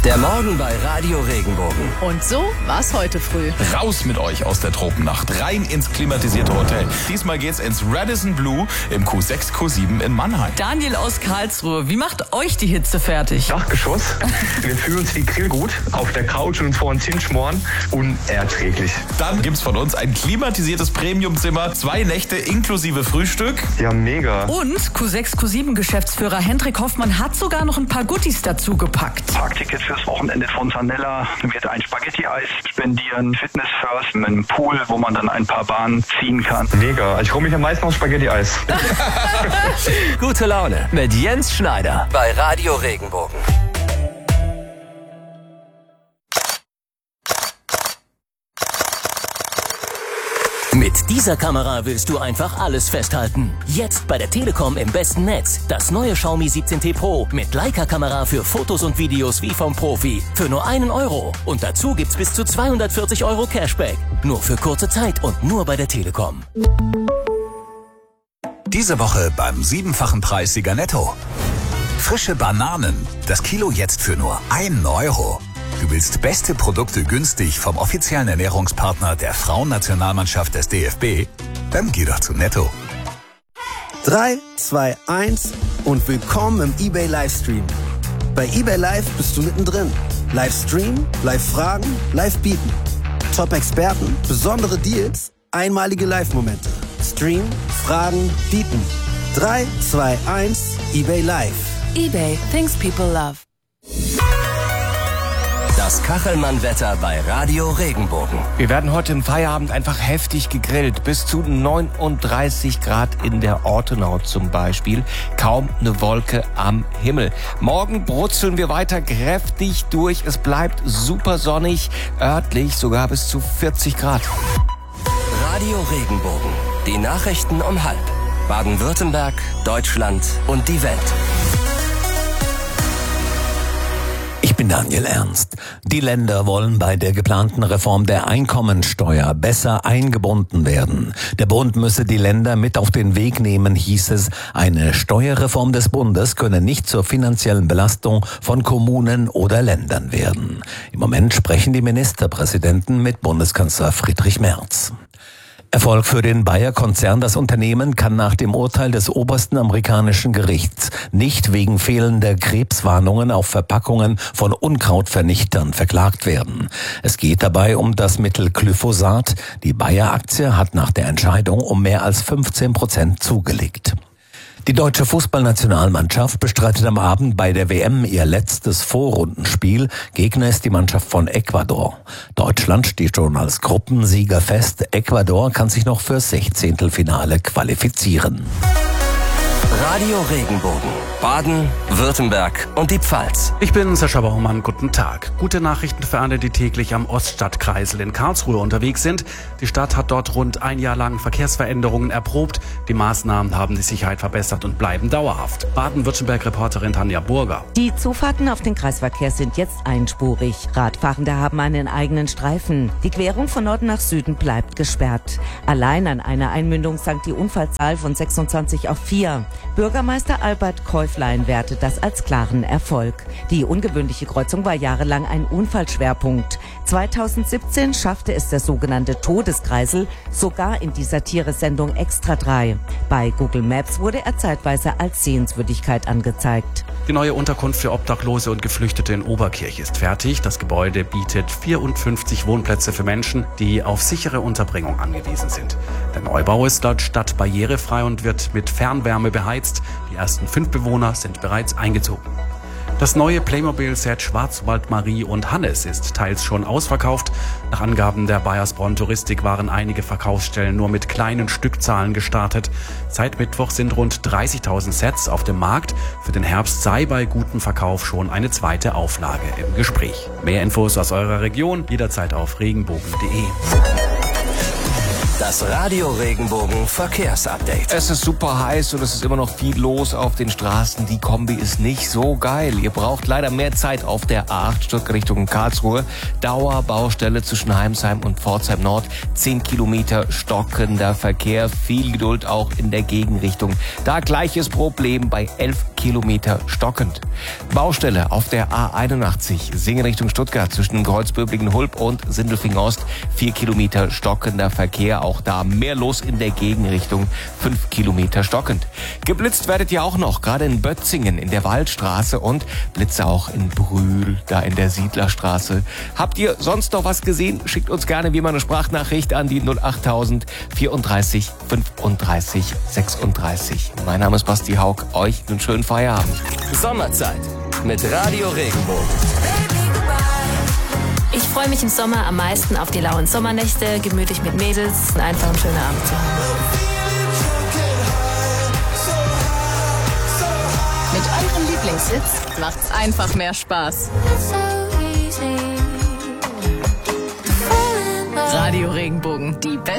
Der Morgen bei Radio Regenbogen. Und so war's heute früh. Raus mit euch aus der Tropennacht, rein ins klimatisierte Hotel. Diesmal geht's ins Radisson Blu im Q6, Q7 in Mannheim. Daniel aus Karlsruhe, wie macht euch die Hitze fertig? Dachgeschoss. Wir fühlen uns wie Grillgut auf der Couch und vor uns hinschmoren. Unerträglich. Dann gibt's von uns ein klimatisiertes Premiumzimmer, 2 Nächte inklusive Frühstück. Ja, mega. Und Q6, Q7 Geschäftsführer Hendrik Hoffmann hat sogar noch ein paar Goodies dazu gepackt. Parkticket fürs Wochenende von Sanella, wird ein Spaghetti-Eis spendieren, Fitness First, mit einem Pool, wo man dann ein paar Bahnen ziehen kann. Mega. Ich freue mich am meisten auf Spaghetti-Eis. Gute Laune mit Jens Schneider bei Radio Regenbogen. Mit dieser Kamera willst du einfach alles festhalten. Jetzt bei der Telekom im besten Netz. Das neue Xiaomi 17T Pro mit Leica-Kamera für Fotos und Videos wie vom Profi. Für nur €1. Und dazu gibt's bis zu 240 € Cashback. Nur für kurze Zeit und nur bei der Telekom. Diese Woche beim 7-fachen Preissieger Netto. Frische Bananen. Das Kilo jetzt für nur €1. Du willst beste Produkte günstig vom offiziellen Ernährungspartner der Frauennationalmannschaft des DFB? Dann geh doch zu Netto. 3, 2, 1 und willkommen im eBay Livestream. Bei eBay Live bist du mittendrin. Livestream, Live-Fragen, Live-Bieten. Top-Experten, besondere Deals, einmalige Live-Momente. Stream, Fragen, Bieten. 3, 2, 1, eBay Live. eBay, things people love. Das Kachelmann-Wetter bei Radio Regenbogen. Wir werden heute im Feierabend einfach heftig gegrillt. Bis zu 39 Grad in der Ortenau zum Beispiel. Kaum eine Wolke am Himmel. Morgen brutzeln wir weiter kräftig durch. Es bleibt super sonnig, örtlich sogar bis zu 40 Grad. Radio Regenbogen. Die Nachrichten um 12:30. Baden-Württemberg, Deutschland und die Welt. Ich bin Daniel Ernst. Die Länder wollen bei der geplanten Reform der Einkommensteuer besser eingebunden werden. Der Bund müsse die Länder mit auf den Weg nehmen, hieß es. Eine Steuerreform des Bundes könne nicht zur finanziellen Belastung von Kommunen oder Ländern werden. Im Moment sprechen die Ministerpräsidenten mit Bundeskanzler Friedrich Merz. Erfolg für den Bayer-Konzern. Das Unternehmen kann nach dem Urteil des obersten amerikanischen Gerichts nicht wegen fehlender Krebswarnungen auf Verpackungen von Unkrautvernichtern verklagt werden. Es geht dabei um das Mittel Glyphosat. Die Bayer-Aktie hat nach der Entscheidung um mehr als 15% zugelegt. Die deutsche Fußballnationalmannschaft bestreitet am Abend bei der WM ihr letztes Vorrundenspiel. Gegner ist die Mannschaft von Ecuador. Deutschland steht schon als Gruppensieger fest. Ecuador kann sich noch fürs 16. qualifizieren. Radio Regenbogen. Baden, Württemberg und die Pfalz. Ich bin Sascha Baumann, guten Tag. Gute Nachrichten für alle, die täglich am Oststadtkreisel in Karlsruhe unterwegs sind. Die Stadt hat dort rund ein Jahr lang Verkehrsveränderungen erprobt. Die Maßnahmen haben die Sicherheit verbessert und bleiben dauerhaft. Baden-Württemberg-Reporterin Tanja Burger. Die Zufahrten auf den Kreisverkehr sind jetzt einspurig. Radfahrende haben einen eigenen Streifen. Die Querung von Norden nach Süden bleibt gesperrt. Allein an einer Einmündung sank die Unfallzahl von 26 auf 4. Bürgermeister Albert Käuflein wertet das als klaren Erfolg. Die ungewöhnliche Kreuzung war jahrelang ein Unfallschwerpunkt. 2017 schaffte es der sogenannte Todeskreisel sogar in die Satire-Sendung Extra 3. Bei Google Maps wurde er zeitweise als Sehenswürdigkeit angezeigt. Die neue Unterkunft für Obdachlose und Geflüchtete in Oberkirch ist fertig. Das Gebäude bietet 54 Wohnplätze für Menschen, die auf sichere Unterbringung angewiesen sind. Der Neubau ist laut Stadt barrierefrei und wird mit Fernwärme beheizt. Die ersten 5 Bewohner sind bereits eingezogen. Das neue Playmobil-Set Schwarzwald Marie und Hannes ist teils schon ausverkauft. Nach Angaben der Bayersbronn Touristik waren einige Verkaufsstellen nur mit kleinen Stückzahlen gestartet. Seit Mittwoch sind rund 30.000 Sets auf dem Markt. Für den Herbst sei bei gutem Verkauf schon eine zweite Auflage im Gespräch. Mehr Infos aus eurer Region jederzeit auf regenbogen.de. Das Radio Regenbogen Verkehrsupdate. Es ist super heiß und es ist immer noch viel los auf den Straßen. Die Kombi ist nicht so geil. Ihr braucht leider mehr Zeit auf der A8 Stuttgart Richtung Karlsruhe. Dauerbaustelle zwischen Heimsheim und Pforzheim Nord. 10 Kilometer stockender Verkehr. Viel Geduld auch in der Gegenrichtung. Da gleiches Problem bei 11 Kilometer stockend. Baustelle auf der A81, Singen Richtung Stuttgart zwischen Kreuzböblingen-Hulb und Sindelfingen-Ost. 4 Kilometer stockender Verkehr, auch da mehr los in der Gegenrichtung. 5 Kilometer stockend. Geblitzt werdet ihr auch noch, gerade in Bötzingen in der Waldstraße und Blitze auch in Brühl, da in der Siedlerstraße. Habt ihr sonst noch was gesehen? Schickt uns gerne wie immer eine Sprachnachricht an die 08000 34 35 36. Mein Name ist Basti Haug. Euch einen schönen Feierabend. Sommerzeit mit Radio Regenbogen. Ich freue mich im Sommer am meisten auf die lauen Sommernächte, gemütlich mit Mädels und einfach einen schönen Abend zu haben. Mit eurem Lieblingshits macht's einfach mehr Spaß. Radio Regenbogen, die beste